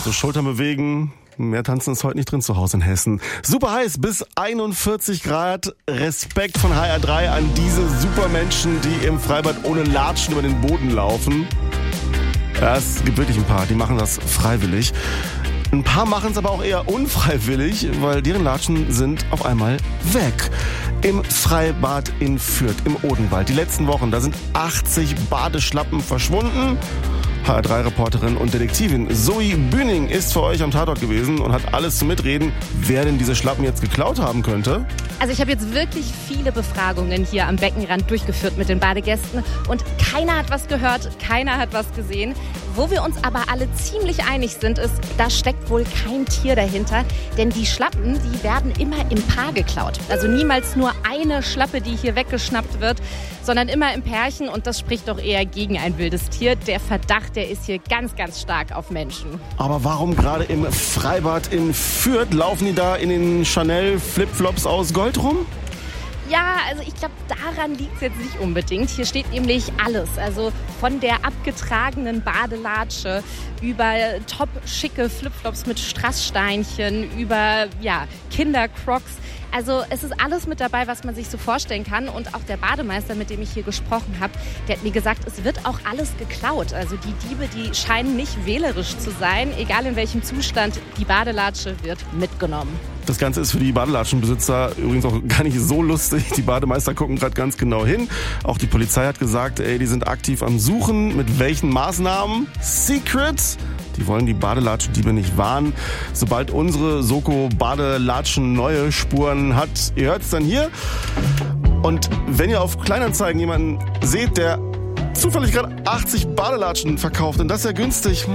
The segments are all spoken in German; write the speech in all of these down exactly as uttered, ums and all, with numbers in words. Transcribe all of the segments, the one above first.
Also Schultern bewegen. Mehr tanzen ist heute nicht drin zu Hause in Hessen. Super heiß, bis einundvierzig Grad. Respekt von H R drei an diese Supermenschen, die im Freibad ohne Latschen über den Boden laufen. Ja, es gibt wirklich ein paar, die machen das freiwillig. Ein paar machen es aber auch eher unfreiwillig, weil deren Latschen sind auf einmal weg. Im Freibad in Fürth, im Odenwald. Die letzten Wochen, da sind achtzig Badeschlappen verschwunden. H R drei Reporterin und Detektivin Zoe Bühning ist für euch am Tatort gewesen und hat alles zum Mitreden, wer denn diese Schlappen jetzt geklaut haben könnte. Also ich habe jetzt wirklich viele Befragungen hier am Beckenrand durchgeführt mit den Badegästen und keiner hat was gehört, keiner hat was gesehen. Wo wir uns aber alle ziemlich einig sind, ist, da steckt wohl kein Tier dahinter, denn die Schlappen, die werden immer im Paar geklaut. Also niemals nur eine Schlappe, die hier weggeschnappt wird, sondern immer im Pärchen und das spricht doch eher gegen ein wildes Tier. Der Verdacht, der ist hier ganz, ganz stark auf Menschen. Aber warum gerade im Freibad in Fürth laufen die da in den Chanel Flipflops aus Gold rum? Ja, also ich glaube, daran liegt es jetzt nicht unbedingt. Hier steht nämlich alles. Also von der abgetragenen Badelatsche über top schicke Flipflops mit Strasssteinchen, über ja, Kindercrocs. Also es ist alles mit dabei, was man sich so vorstellen kann. Und auch der Bademeister, mit dem ich hier gesprochen habe, der hat mir gesagt, es wird auch alles geklaut. Also die Diebe, die scheinen nicht wählerisch zu sein. Egal in welchem Zustand, die Badelatsche wird mitgenommen. Das Ganze ist für die Badelatschenbesitzer übrigens auch gar nicht so lustig. Die Bademeister gucken gerade ganz genau hin. Auch die Polizei hat gesagt, ey, die sind aktiv am Suchen. Mit welchen Maßnahmen? Secret! Die wollen die Badelatschendiebe nicht warnen. Sobald unsere Soko Badelatschen neue Spuren hat, ihr hört es dann hier. Und wenn ihr auf Kleinanzeigen jemanden seht, der zufällig gerade achtzig Badelatschen verkauft, dann das ist ja günstig.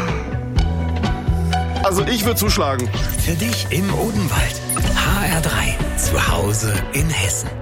Also ich würde zuschlagen. Für dich im Odenwald. H R drei. Zu Hause in Hessen.